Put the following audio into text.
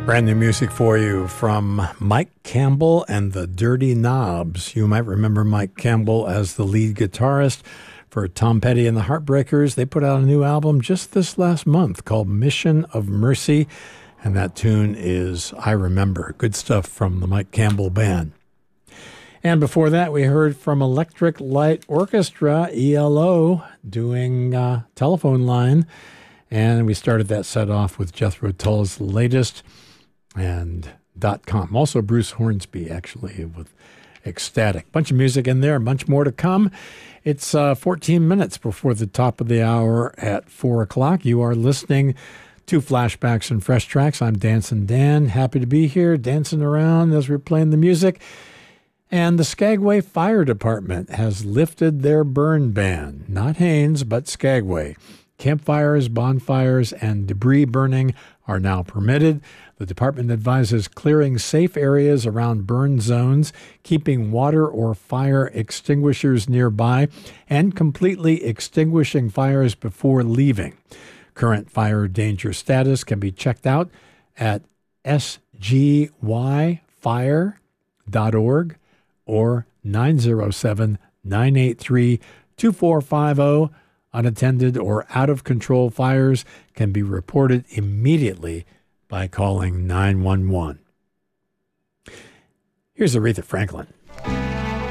Brand new music for you from Mike Campbell and the Dirty Knobs. You might remember Mike Campbell as the lead guitarist for Tom Petty and the Heartbreakers. They put out a new album just this last month called Mission of Mercy, and that tune is I Remember. Good stuff from the Mike Campbell Band. And before that, we heard from Electric Light Orchestra, ELO, doing Telephone Line. And we started that set off with Jethro Tull's latest and .com. Also Bruce Hornsby, actually, with Ecstatic. Bunch of music in there, a bunch more to come. It's 14 minutes before the top of the hour at 4 o'clock. You are listening to Flashbacks and Fresh Tracks. I'm Dancing Dan. Happy to be here, dancing around as we're playing the music. And the Skagway Fire Department has lifted their burn ban. Not Haines, but Skagway. Campfires, bonfires, and debris burning are now permitted. The department advises clearing safe areas around burn zones, keeping water or fire extinguishers nearby, and completely extinguishing fires before leaving. Current fire danger status can be checked out at sgyfire.org or 907-983-2450. Unattended or out-of-control fires can be reported immediately by calling 911. Here's Aretha Franklin.